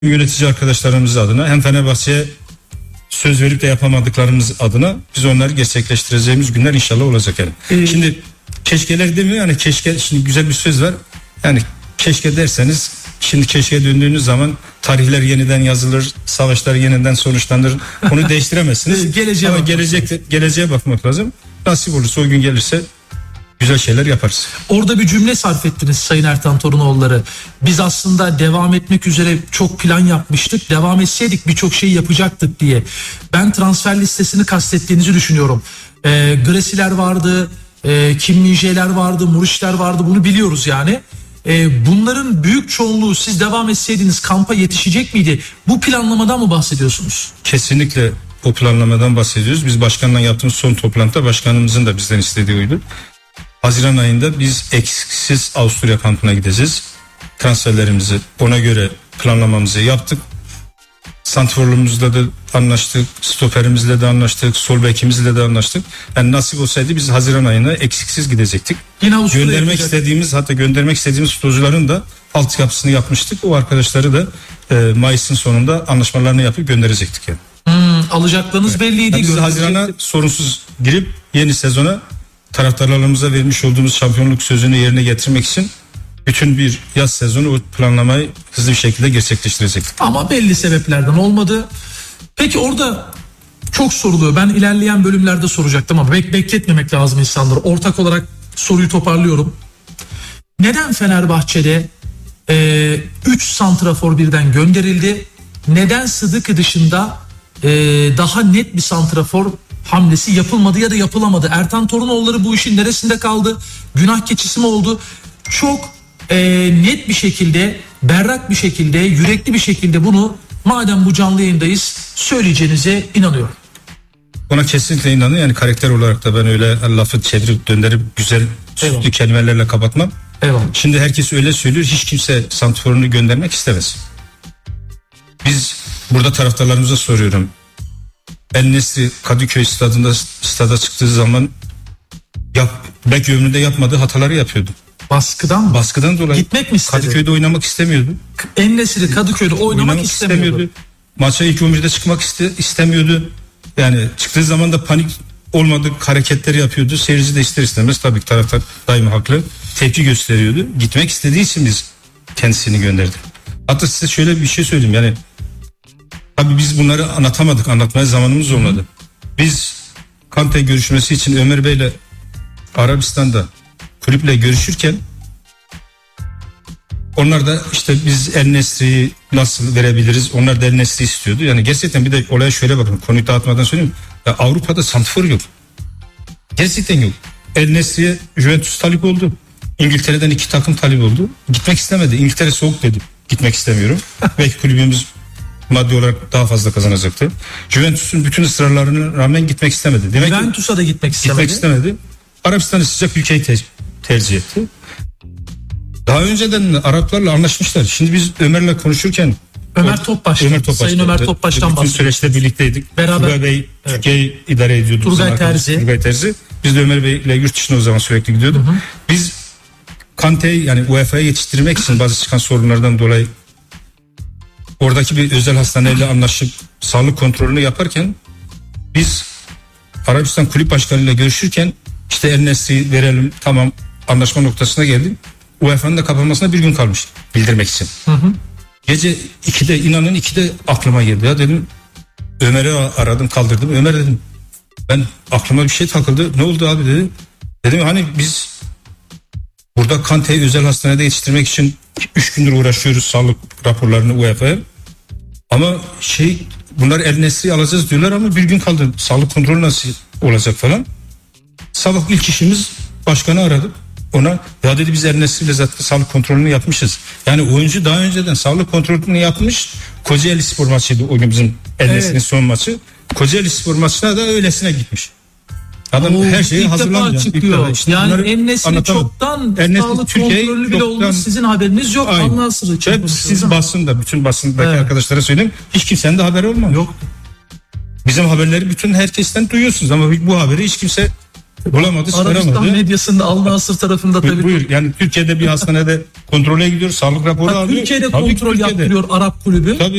yönetici arkadaşlarımız adına hem Fenerbahçe'ye söz verip de yapamadıklarımız adına biz onları gerçekleştireceğimiz günler inşallah olacak yani. Şimdi keşkeler demiyor yani, keşke, şimdi güzel bir söz var. Yani keşke derseniz, şimdi keşke döndüğünüz zaman tarihler yeniden yazılır, savaşlar yeniden sonuçlanır. Onu değiştiremezsiniz. Geleceğe bakmak lazım. Nasip olursa, o gün gelirse güzel şeyler yaparız. Orada bir cümle sarf ettiniz Sayın Ertan Torunoğulları. Biz aslında devam etmek üzere çok plan yapmıştık. Devam etseydik birçok şey yapacaktık diye. Ben transfer listesini kastettiğinizi düşünüyorum. Gresiler vardı, Kim Min-jae'ler vardı, Muriç'ler vardı, bunu biliyoruz yani. Bunların büyük çoğunluğu siz devam etseydiniz kampa yetişecek miydi? Bu planlamadan mı bahsediyorsunuz? Kesinlikle o planlamadan bahsediyoruz. Biz başkanla yaptığımız son toplantıda başkanımızın da bizden istediği oydu. Haziran ayında biz eksiksiz Avusturya kampına gideceğiz. Transferlerimizi ona göre planlamamızı yaptık. Santrforumuzla da anlaştık, stoperimizle de anlaştık, sol bekimizle de anlaştık. Yani nasip olsaydı biz Haziran ayına eksiksiz gidecektik. Göndermek istediğimiz futbolcuların da altyapısını yapmıştık. O arkadaşları da Mayıs'ın sonunda anlaşmalarını yapıp gönderecektik yani. Alacaklarınız belliydi. Yani biz Haziran'a sorunsuz girip yeni sezona taraftarlarımıza vermiş olduğumuz şampiyonluk sözünü yerine getirmek için bütün bir yaz sezonu o planlamayı hızlı bir şekilde gerçekleştirecektik. Ama belli sebeplerden olmadı. Peki orada çok soruluyor. Ben ilerleyen bölümlerde soracaktım ama bekletmemek lazım insanları. Ortak olarak soruyu toparlıyorum. Neden Fenerbahçe'de 3 santrafor birden gönderildi? Neden Sıdıkı dışında daha net bir santrafor hamlesi yapılmadı ya da yapılamadı? Ertan Torunoğulları bu işin neresinde kaldı? Günah keçisi mi oldu? Çok net bir şekilde, berrak bir şekilde, yürekli bir şekilde bunu, madem bu canlı yayındayız, söyleyeceğinize inanıyorum. Ona kesinlikle inanıyorum. Yani karakter olarak da ben öyle lafı çevirip döndürüp güzel süslü kelimelerle kapatmam. Eyvallah. Şimdi herkes öyle söylüyor. Hiç kimse santrforunu göndermek istemez. Biz burada taraftarlarımıza soruyorum. El-Nesri Kadıköy stada çıktığı zaman bek ömründe yapmadığı hataları yapıyordu. Baskıdan dolayı. Gitmek mi istedi? Kadıköy'de oynamak istemiyordu. El-Nesri Kadıköy'de oynamak istemiyordu. Maça ilk 11'de çıkmak istemiyordu. Yani çıktığı zaman da panik olmadık hareketleri yapıyordu. Seyirci de ister istemez, tabii ki taraftar daima haklı, tepki gösteriyordu. Gitmek istediği için biz kendisini gönderdik. Hatta size şöyle bir şey söyleyeyim, yani tabii biz bunları anlatamadık, anlatmaya zamanımız olmadı. Biz Kante görüşmesi için Ömer Bey'le Arabistan'da kulüple görüşürken onlar da işte biz El-Nesri'yi nasıl verebiliriz, onlar da El-Nesri istiyordu. Yani gerçekten bir de olaya şöyle bakın, konuyu dağıtmadan söyleyeyim. Ya Avrupa'da santrfor yok. Gerçekten yok. El-Nesri'ye Juventus talip oldu. İngiltere'den 2 takım talip oldu. Gitmek istemedi. İngiltere soğuk dedi. Gitmek istemiyorum. Belki kulübümüz maddi olarak daha fazla kazanacaktı. Juventus'un bütün ısrarlarına rağmen gitmek istemedi. Demek Juventus'a da gitmek istemedi. Arabistan'ı sıcak ülkeyi tercih etti. Daha önceden Araplarla anlaşmışlar. Şimdi biz Ömer'le konuşurken Ömer Topbaş. Sayın Ömer Topbaş'tan bahsediyoruz. Bütün süreçte birlikteydik. Beraber. Turgay Bey Türkiye'yi idare ediyordu. Turgay Terzi. Biz de Ömer Bey'le yurt dışına o zaman sürekli gidiyorduk. Biz Kante'yi, yani UEFA'ya yetiştirmek için bazı çıkan sorunlardan dolayı oradaki bir özel hastaneyle anlaşıp sağlık kontrolünü yaparken biz Arabistan kulüp başkanıyla görüşürken işte El-Nesri'yi verelim, tamam, anlaşma noktasına geldik. UEFA'nın da kapanmasına bir gün kalmış bildirmek için. Gece 2'de, inanın 2'de aklıma geldi. Ya dedim, Ömer'i aradım, kaldırdım. Ömer dedim, ben aklıma bir şey takıldı. Ne oldu abi dedi. Dedim hani biz burada Kante'yi özel hastanede yetiştirmek için 3 gündür uğraşıyoruz, sağlık raporlarını UEFA'ya. Ama bunlar El-Nesri'yi alacağız diyorlar ama bir gün kaldı. Sağlık kontrolü nasıl olacak falan. Sabah ilk işimiz başkanı aradık. Ona ya dedi, biz El-Nesri'yle zaten sağlık kontrolünü yapmışız. Yani oyuncu daha önceden sağlık kontrolünü yapmış. Kocaeli Spor maçıydı o gün bizim El-Nesri'nin son maçı. Kocaeli Spor maçına da öylesine gitmiş. Adam her şeyi hazırlanmış. İşte yani El-Nesri çoktan sağlık kontrolü bile olmuş, sizin haberiniz yok. Hep siz basında, bütün basındaki arkadaşlara söyleyeyim, hiç kimsenin de haberi olmamış. Yok. Bizim haberleri bütün herkesten duyuyorsunuz ama bu haberi hiç kimse Bulamadı, Arabistan çıkaramadı. medyasında Al-Nasır tarafında tabii. Buyur. Yani Türkiye'de bir hastanede kontrole gidiyor, sağlık raporu alıyor. Türkiye'de Tabii ki kontrol Türkiye'de. yaptırıyor Arap kulübü. Tabii.